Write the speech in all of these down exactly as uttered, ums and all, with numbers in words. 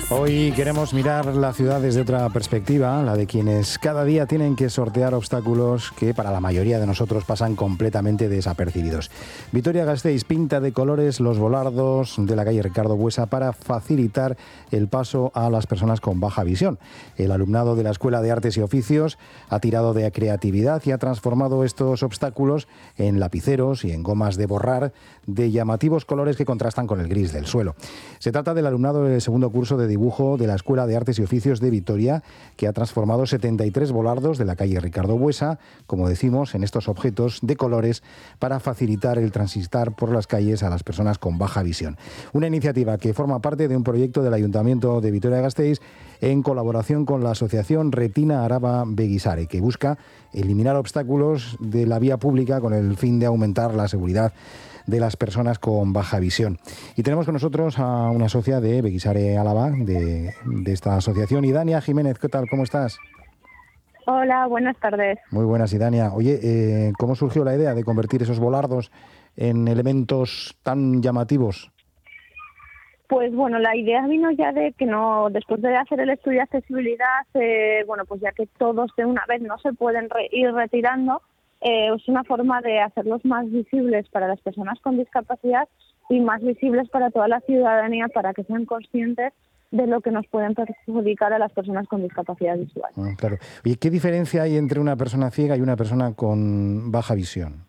Hoy queremos mirar la ciudad desde otra perspectiva, la de quienes cada día tienen que sortear obstáculos que para la mayoría de nosotros pasan completamente desapercibidos. Vitoria-Gasteiz pinta de colores los volardos de la calle Ricardo Buesa para facilitar el paso a las personas con baja visión. El alumnado de la Escuela de Artes y Oficios ha tirado de creatividad y ha transformado estos obstáculos en lapiceros y en gomas de borrar de llamativos colores que contrastan con el gris del suelo. Se trata del alumnado del segundo curso de dibujo de la Escuela de Artes y Oficios de Vitoria, que ha transformado setenta y tres volardos de la calle Ricardo Buesa, como decimos, en estos objetos de colores para facilitar el transitar por las calles a las personas con baja visión. Una iniciativa que forma parte de un proyecto del Ayuntamiento de Vitoria-Gasteiz en colaboración con la asociación Retina Araba Beguisare, que busca eliminar obstáculos de la vía pública con el fin de aumentar la seguridad de las personas con baja visión. Y tenemos con nosotros a una socia de Beguisare Álava, de, de esta asociación, Idania Jiménez. ¿Qué tal? ¿Cómo estás? Hola, buenas tardes. Muy buenas, Idania. Oye, eh, ¿cómo surgió la idea de convertir esos volardos en elementos tan llamativos? Pues bueno, la idea vino ya de que no, después de hacer el estudio de accesibilidad, eh, bueno, pues ya que todos de una vez no se pueden re- ir retirando, Eh, es una forma de hacerlos más visibles para las personas con discapacidad y más visibles para toda la ciudadanía, para que sean conscientes de lo que nos pueden perjudicar a las personas con discapacidad visual. Ah, claro. Oye, ¿qué diferencia hay entre una persona ciega y una persona con baja visión?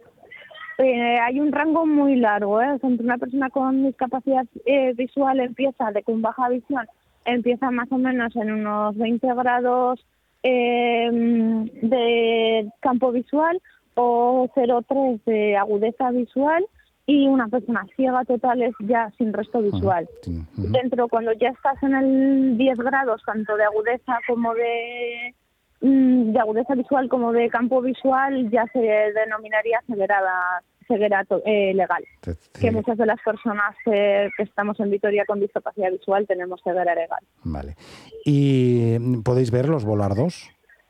Eh, hay un rango muy largo, ¿eh? O sea, entre una persona con discapacidad eh, visual empieza, de con baja visión, empieza más o menos en unos veinte grados Eh, de campo visual o cero coma tres de agudeza visual, y una persona ciega total es ya sin resto visual. Uh-huh. Sí. Uh-huh. Dentro, cuando ya estás en el diez grados, tanto de agudeza como de, de agudeza visual como de campo visual, ya se denominaría ceguera, ceguera eh, legal. Sí. Que muchas de las personas eh, que estamos en Vitoria con discapacidad visual tenemos ceguera legal. Vale. ¿Y podéis ver los volardos?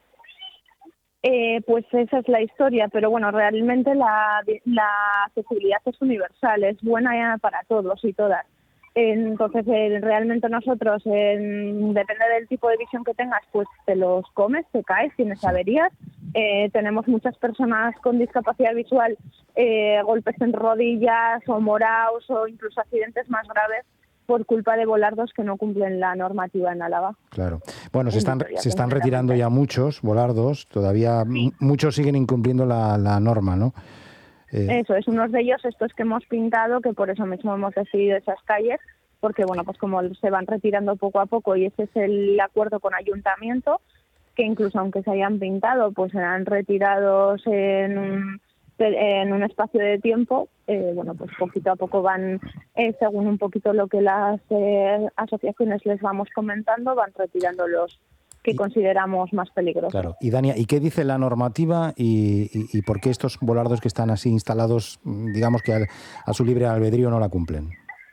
Eh, pues esa es la historia, pero bueno, realmente la, la accesibilidad es universal, es buena para todos y todas. Entonces, eh, realmente nosotros, eh, depende del tipo de visión que tengas, pues te los comes, te caes, tienes averías. Eh, tenemos muchas personas con discapacidad visual, eh, golpes en rodillas o moraos o incluso accidentes más graves por culpa de volardos que no cumplen la normativa en Álava. Claro. Bueno, se están, se están retirando ya muchos volardos, todavía sí. Muchos siguen incumpliendo la, la norma, ¿no? Eh... Eso es, unos de ellos estos que hemos pintado, que por eso mismo hemos decidido esas calles, porque bueno, pues como se van retirando poco a poco y ese es el acuerdo con ayuntamiento, que incluso aunque se hayan pintado, pues serán retirados en un... en un espacio de tiempo, eh, bueno, pues poquito a poco van, eh, según un poquito lo que las eh, asociaciones les vamos comentando, van retirando los que y, consideramos más peligrosos. Claro. Y Dania, ¿y qué dice la normativa y, y, y por qué estos volardos que están así instalados, digamos que a, a su libre albedrío no la cumplen?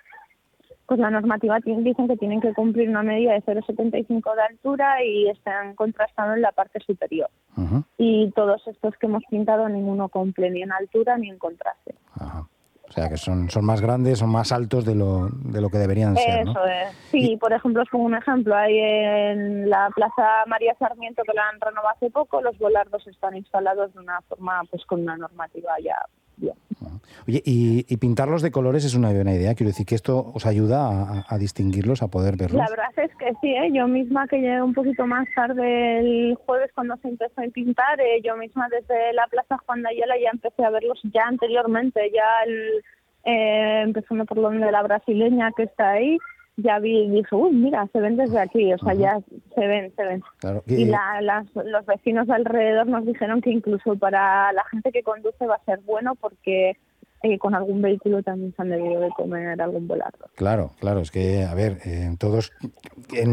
Pues la normativa dicen que tienen que cumplir una medida de cero coma setenta y cinco de altura y están contrastados en la parte superior. Uh-huh. Y todos estos que hemos pintado, ninguno cumple ni en altura ni en contraste. Ajá. O sea, que son, son más grandes, son más altos de lo, de lo que deberían ser, ¿no? Eso es. Sí, y... por ejemplo, os pongo un ejemplo. Hay en la Plaza María Sarmiento, que la han renovado hace poco, los volardos están instalados de una forma, pues con una normativa ya bien. Oye, y, y pintarlos de colores es una buena idea. Quiero decir que esto os ayuda a, a distinguirlos, a poder verlos. La verdad es que sí, ¿eh? Yo misma, que llegué un poquito más tarde el jueves cuando se empezó a pintar, eh, yo misma desde la Plaza Juan de Ayala ya empecé a verlos ya anteriormente, ya el, eh, empezando por donde la brasileña que está ahí, ya vi y dije, uy, mira, se ven desde aquí, o sea, uh-huh. ya se ven, se ven. Claro. Y la, las, los vecinos de alrededor nos dijeron que incluso para la gente que conduce va a ser bueno porque eh, con algún vehículo también se han debido de comer algún volardo. Claro, claro, es que, a ver, eh, todos en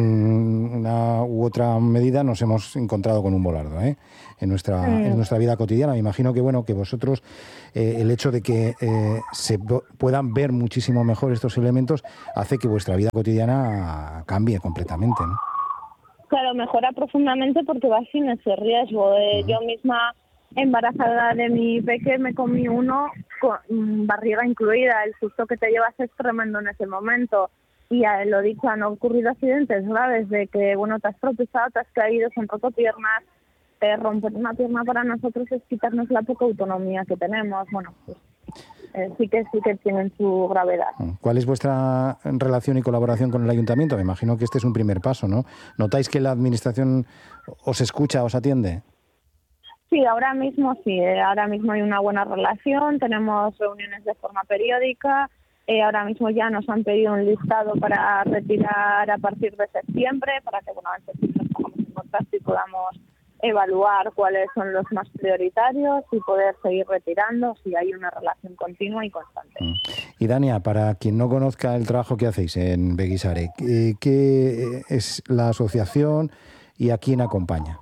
una u otra medida nos hemos encontrado con un volardo, ¿eh? En nuestra, mm. en nuestra vida cotidiana. Me imagino que, bueno, que vosotros, eh, el hecho de que eh, se puedan ver muchísimo mejor estos elementos hace que vuestra vida cotidiana cambie completamente, ¿no? Claro, mejora profundamente porque va sin ese riesgo. Eh, uh-huh. Yo misma, embarazada de mi peque, me comí uno con barriga incluida. El susto que te llevas es tremendo en ese momento. y a lo dicho, han ocurrido accidentes graves de que, bueno, te has tropezado, te has caído, se han roto piernas. Eh, romper una pierna para nosotros es quitarnos la poca autonomía que tenemos. Bueno, pues eh, sí que sí que tienen su gravedad. ¿Cuál es vuestra relación y colaboración con el ayuntamiento? Me imagino que este es un primer paso, ¿no? ¿Notáis que la administración os escucha, os atiende? Sí, ahora mismo sí, eh, ahora mismo hay una buena relación, tenemos reuniones de forma periódica, eh, ahora mismo ya nos han pedido un listado para retirar a partir de septiembre, para que, bueno, antes nos pongamos en contacto y podamos evaluar cuáles son los más prioritarios y poder seguir retirando si hay una relación continua y constante. Y Dania, para quien no conozca el trabajo que hacéis en Beguisare, ¿qué, qué es la asociación y a quién acompaña?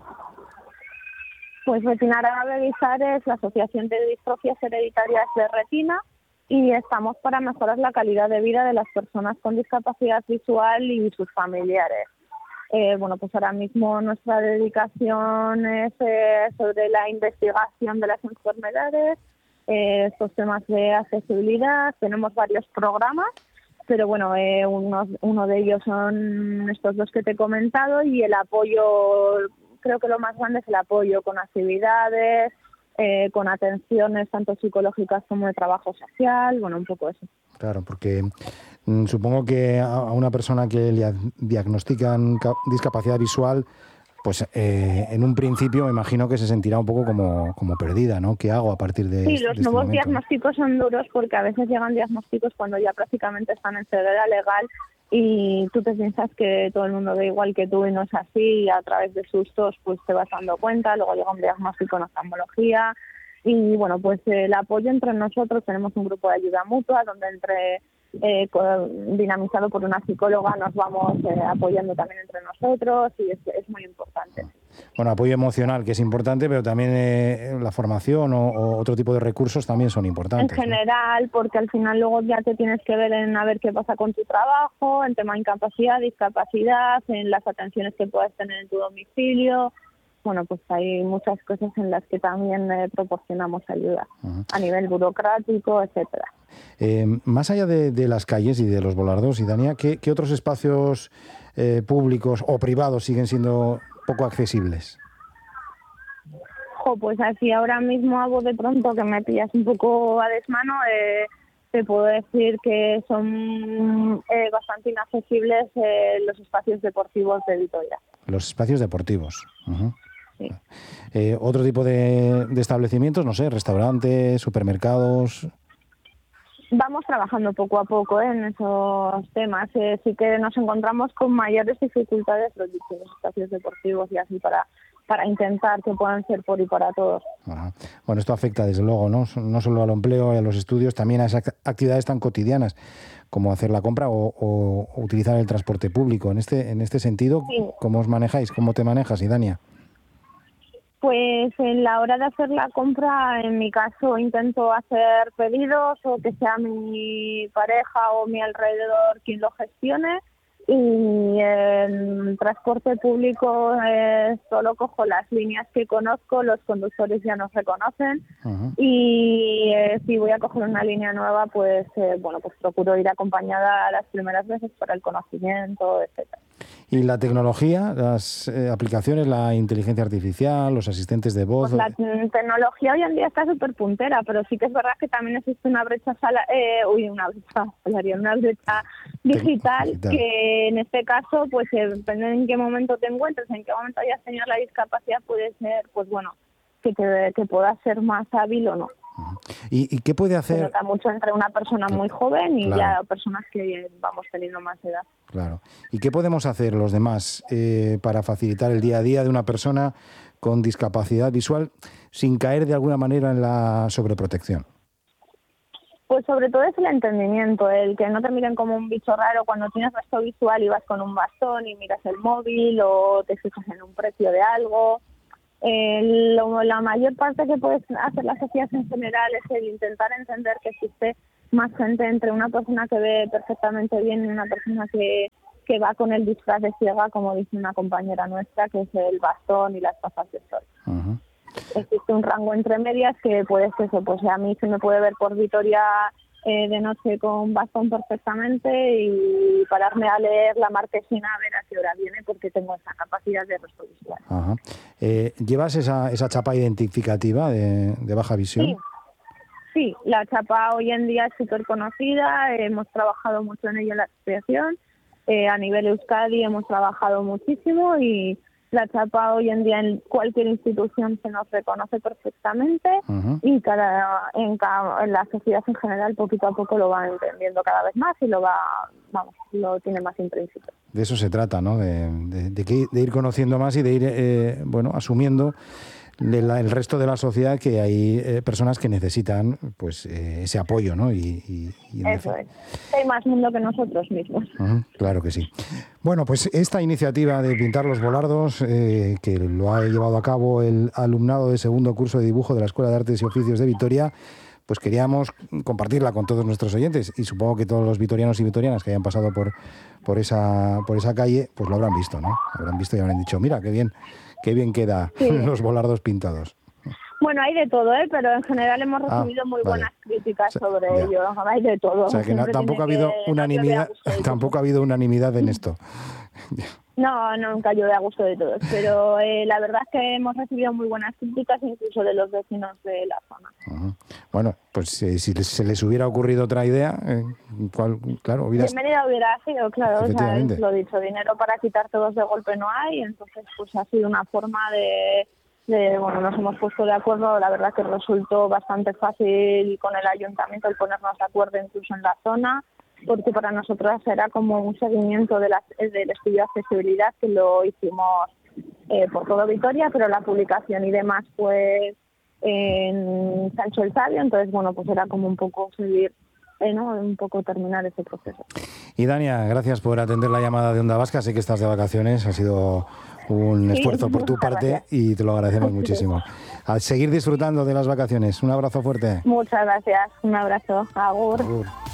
Pues Retinara Beguisare es la Asociación de Distrofias Hereditarias de Retina y estamos para mejorar la calidad de vida de las personas con discapacidad visual y sus familiares. Eh, bueno, pues ahora mismo nuestra dedicación es eh, sobre la investigación de las enfermedades, eh, estos temas de accesibilidad. Tenemos varios programas, pero bueno, eh, uno, uno de ellos son estos dos que te he comentado y el apoyo, creo que lo más grande es el apoyo con actividades, eh, con atenciones tanto psicológicas como de trabajo social, bueno, un poco eso. Claro, porque mmm, supongo que a una persona que le diagnostican discapacidad visual, pues eh, en un principio me imagino que se sentirá un poco como, como perdida, ¿no? ¿Qué hago a partir de, sí, de los este nuevos momento? diagnósticos son duros porque a veces llegan diagnósticos cuando ya prácticamente están en ceguera legal y tú te piensas que todo el mundo ve igual que tú y no es así, y a través de sustos pues te vas dando cuenta, luego llega un diagnóstico en oftalmología y bueno, pues el apoyo entre nosotros, tenemos un grupo de ayuda mutua donde entre eh, dinamizado por una psicóloga nos vamos eh, apoyando también entre nosotros y es, es muy importante. Bueno, apoyo emocional que es importante, pero también eh, la formación o, o otro tipo de recursos también son importantes. En general, ¿no? Porque al final luego ya te tienes que ver en a ver qué pasa con tu trabajo, en tema de incapacidad, discapacidad, en las atenciones que puedas tener en tu domicilio. Bueno, pues hay muchas cosas en las que también eh, proporcionamos ayuda, uh-huh. a nivel burocrático, etcétera. Eh, más allá de, de las calles y de los volardos, y Dania, ¿qué, qué otros espacios eh, públicos o privados siguen siendo poco accesibles? Jo, pues así ahora mismo hago de pronto que me pillas un poco a desmano, eh, te puedo decir que son eh, bastante inaccesibles eh, los espacios deportivos de Vitoria. Los espacios deportivos. Uh-huh. Sí. Eh, otro tipo de, de establecimientos, no sé, restaurantes, supermercados. Vamos trabajando poco a poco ¿eh? en esos temas. Eh, sí que nos encontramos con mayores dificultades los distintos espacios deportivos y así para, para intentar que puedan ser por y para todos. Ajá. Bueno, esto afecta desde luego, ¿no? No solo al empleo y a los estudios, también a esas actividades tan cotidianas como hacer la compra o, o, o utilizar el transporte público. En este, en este sentido, sí. ¿Cómo os manejáis? ¿Cómo te manejas, Idania? Pues en la hora de hacer la compra, en mi caso intento hacer pedidos o que sea mi pareja o mi alrededor quien lo gestione. Y en transporte público eh, solo cojo las líneas que conozco, los conductores ya nos reconocen. Uh-huh. Y eh, si voy a coger una línea nueva, pues eh, bueno, pues procuro ir acompañada las primeras veces para el conocimiento, etcétera. ¿Y la tecnología, las eh, aplicaciones, la inteligencia artificial, los asistentes de voz? Pues la t- tecnología hoy en día está súper puntera, pero sí que es verdad que también existe una brecha sala, eh, uy, una brecha salarial, una brecha digital, digital, que en este caso, pues eh, depende en qué momento te encuentres, en qué momento hayas tenido la discapacidad, puede ser, pues bueno, que, te, que puedas ser más hábil o no. ¿Y, y qué puede hacer? Se nota mucho entre una persona muy joven y claro. ya personas que vamos teniendo más edad. Claro. ¿Y qué podemos hacer los demás eh, para facilitar el día a día de una persona con discapacidad visual sin caer de alguna manera en la sobreprotección? Pues sobre todo es el entendimiento, el que no te miren como un bicho raro cuando tienes resto visual y vas con un bastón y miras el móvil o te fijas en un precio de algo. Eh, lo, la mayor parte que puede hacer la sociedad en general es el intentar entender que existe más gente entre una persona que ve perfectamente bien y una persona que, que va con el disfraz de ciega, como dice una compañera nuestra, que es el bastón y las gafas de sol. Uh-huh. Existe un rango entre medias que puede ser eso, pues a mí se me puede ver por Vitoria eh, de noche con bastón perfectamente y pararme a leer la marquesina a ver a qué hora viene, porque tengo esa capacidad de rostro visual. Ajá. Eh, ¿Llevas esa, esa chapa identificativa de, de baja visión? Sí. Sí, la chapa hoy en día es súper conocida, hemos trabajado mucho en ello en la asociación, eh, a nivel Euskadi hemos trabajado muchísimo y la chapa hoy en día en cualquier institución se nos reconoce perfectamente. Uh-huh. Y cada, en, cada, en la sociedad en general poquito a poco lo va entendiendo cada vez más y lo va, vamos, lo tiene más intrínseco. De eso se trata, ¿no? De, de, de, que, de ir conociendo más y de ir, eh, bueno, asumiendo de la, el resto de la sociedad que hay eh, personas que necesitan pues eh, ese apoyo, ¿no? Y, y, y Eso es. Hay más mundo que nosotros mismos. Uh-huh, claro que sí. Bueno, pues esta iniciativa de pintar los volardos, eh, que lo ha llevado a cabo el alumnado de segundo curso de dibujo de la Escuela de Artes y Oficios de Vitoria, pues queríamos compartirla con todos nuestros oyentes y supongo que todos los vitorianos y vitorianas que hayan pasado por, por, esa, por esa calle, pues lo habrán visto, ¿no? Habrán visto y habrán dicho, mira, qué bien, qué bien queda sí. los volardos pintados. Bueno, hay de todo, ¿eh? Pero en general hemos recibido ah, muy vale. buenas críticas o sea, sobre ya. ello. Hay de todo. O sea, que no, tampoco ha habido que, unanimidad, no tampoco ha habido unanimidad en esto. No, nunca llueve a gusto de todos, pero eh, la verdad es que hemos recibido muy buenas críticas incluso de los vecinos de la zona. Uh-huh. Bueno, pues eh, si les, se les hubiera ocurrido otra idea, eh, ¿cuál, claro, hubieras... Bienvenida hubiera sido, claro, o sea, es lo dicho, dinero para quitar todos de golpe no hay, entonces pues ha sido una forma de... De, bueno, nos hemos puesto de acuerdo, la verdad que resultó bastante fácil con el ayuntamiento el ponernos de acuerdo incluso en la zona, porque para nosotros era como un seguimiento de la, del estudio de accesibilidad que lo hicimos eh, por todo Vitoria, pero la publicación y demás pues en Sancho el Sabio, entonces bueno, pues era como un poco seguir, eh, ¿no? un poco terminar ese proceso. Y Dania, gracias por atender la llamada de Onda Vasca, sé que estás de vacaciones, ha sido un sí, esfuerzo por tu parte gracias. Y te lo agradecemos muchísimo. A seguir disfrutando de las vacaciones. Un abrazo fuerte. Muchas gracias. Un abrazo. Agur. Agur.